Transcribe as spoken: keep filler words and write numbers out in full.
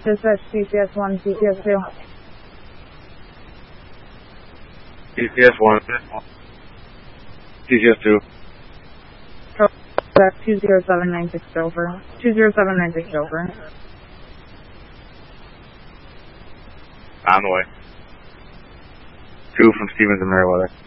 Dispatch C C S one, C C S two. C C S one. C C S two. two zero seven nine six over. two zero seven nine six over. On the way. Two from Stevens and Meriwether.